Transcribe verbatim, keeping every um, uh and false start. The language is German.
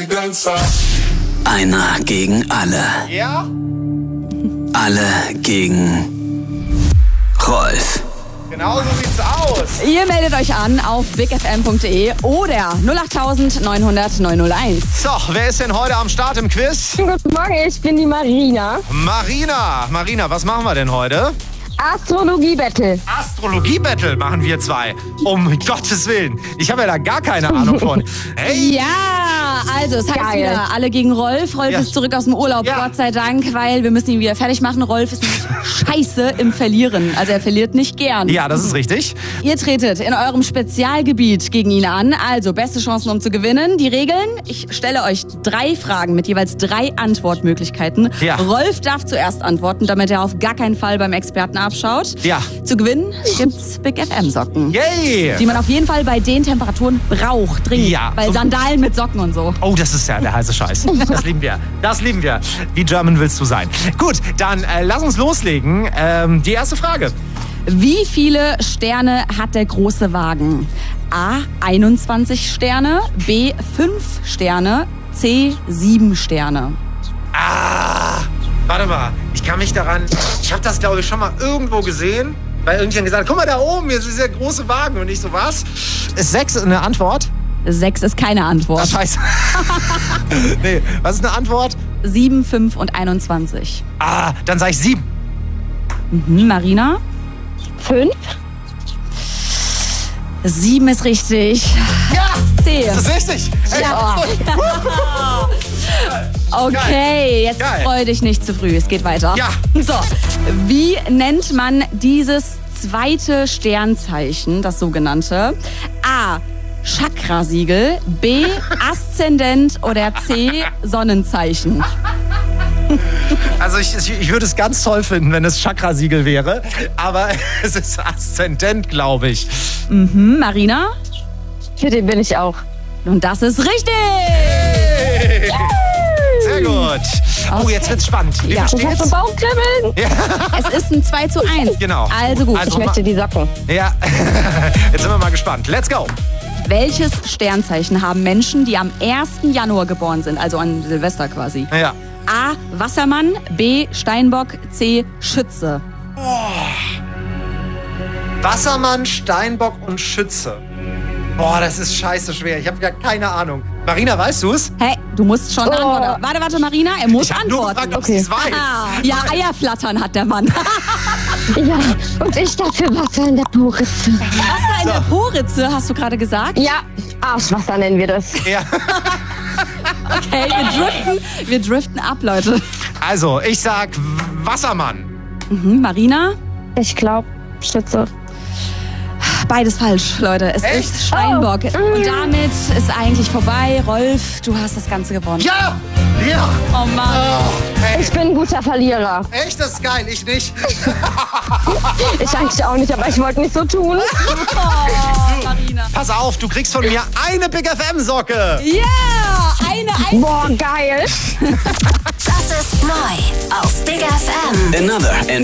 Einer gegen alle. Ja? Alle gegen Rolf. Genau so sieht's aus. Ihr meldet euch an auf bigfm punkt de oder null acht neunhundert neunhunderteins. So, wer ist denn heute am Start im Quiz? Guten Morgen, ich bin die Marina. Marina. Marina, was machen wir denn heute? Astrologie-Battle. Astrologie-Battle machen wir zwei. Um Gottes Willen. Ich habe ja da gar keine Ahnung von. Hey. Ja, also es heißt Geil. wieder alle gegen Rolf. Rolf Ja. ist zurück aus dem Urlaub, Ja. Gott sei Dank, weil wir müssen ihn wieder fertig machen. Rolf ist nämlich scheiße im Verlieren. Also er verliert nicht gern. Ja, das ist richtig. Ihr tretet in eurem Spezialgebiet gegen ihn an. Also beste Chancen, um zu gewinnen. Die Regeln: Ich stelle euch drei Fragen mit jeweils drei Antwortmöglichkeiten. Ja. Rolf darf zuerst antworten, damit er auf gar keinen Fall beim Experten abschaut. Ja. Zu gewinnen gibt's Big F M Socken. Yay! Die man auf jeden Fall bei den Temperaturen braucht, dringend. Ja. Bei Sandalen mit Socken und so. Oh, das ist ja der heiße Scheiß. Das lieben wir. Das lieben wir. Wie German willst du sein? Gut, dann äh, lass uns loslegen. Ähm, die erste Frage. Wie viele Sterne hat der große Wagen? A. einundzwanzig Sterne, B. fünf Sterne, C. sieben Sterne. Ah, warte mal. Ich kann mich daran... Ich habe das, glaube ich, schon mal irgendwo gesehen. Weil irgendjemand gesagt hat, guck mal da oben, jetzt ist der große Wagen. Und ich so, was? Ist sechs eine Antwort? Sechs ist keine Ah, Antwort. scheiße. Nee, was ist eine Antwort? Sieben, fünf und einundzwanzig. Ah, dann sag ich sieben. Mhm, Marina? Fünf. Sieben ist richtig. Ja, C. das ist richtig. Ey, Ja. Okay, jetzt Geil. freu dich nicht zu früh. Es geht weiter. Ja. So, wie nennt man dieses zweite Sternzeichen, das sogenannte? A. Chakrasiegel, B. Aszendent oder C. Sonnenzeichen. Also ich, ich, ich würde es ganz toll finden, wenn es Chakrasiegel wäre. Aber es ist Aszendent, glaube ich. Mhm, Marina? Für den bin ich auch. Und das ist richtig! Hey. Sehr gut. Oh, jetzt wird's spannend. Wie Ja. viel Ich hab so steht's? Bauchkribbeln. Es ist ein zwei zu eins. Genau. Also gut. Also- Ich möchte die Socken. Ja, jetzt sind wir mal gespannt. Let's go. Welches Sternzeichen haben Menschen, die am ersten Januar geboren sind, also an Silvester quasi? Ja. A. Wassermann, B. Steinbock, C. Schütze. Wassermann, Steinbock und Schütze. Boah, das ist scheiße schwer. Ich habe ja keine Ahnung. Marina, weißt du es? Hä? Du musst schon Oh. antworten. Warte, warte, Marina, er muss Ich habe nur antworten. gefragt, ob sie es weiß. Ah, ja, Eierflattern hat der Mann. Ja, und ich dafür Wasser in der Poritze. Wasser in der Poritze, hast du gerade gesagt? Ja, Arschwasser nennen wir das. Ja. Okay, wir driften, wir driften ab, Leute. Also, ich sag Wassermann. Mhm, Marina? Ich glaube, Schütze. Beides falsch, Leute. Es Echt? ist Steinbock. Oh. Und damit ist eigentlich vorbei. Rolf, du hast das Ganze gewonnen. Ja! Ja! Oh Mann. Oh, hey. Ich bin ein guter Verlierer. Echt, das ist geil. Ich nicht. Ich eigentlich auch nicht, aber ich wollte nicht so tun. Oh, Marina. Pass auf, du kriegst von mir eine Big F M-Socke. Ja, eine Eins. Boah, geil. Das ist neu auf Big F M. Another